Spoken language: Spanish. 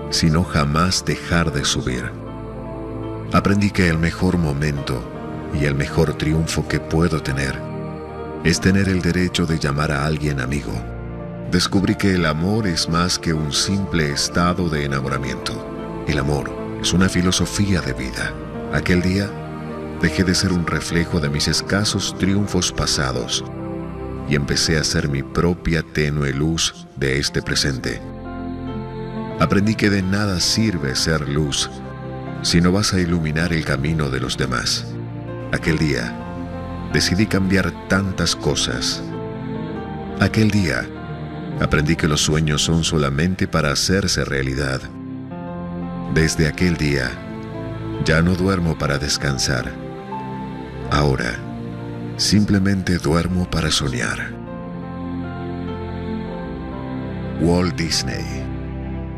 sino jamás dejar de subir. Aprendí que el mejor momento y el mejor triunfo que puedo tener es tener el derecho de llamar a alguien amigo. Descubrí que el amor es más que un simple estado de enamoramiento. El amor es una filosofía de vida. Aquel día dejé de ser un reflejo de mis escasos triunfos pasados y empecé a ser mi propia tenue luz de este presente. Aprendí que de nada sirve ser luz si no vas a iluminar el camino de los demás. Aquel día decidí cambiar tantas cosas. Aquel día aprendí que los sueños son solamente para hacerse realidad. Desde aquel día ya no duermo para descansar. Ahora simplemente duermo para soñar. Walt Disney.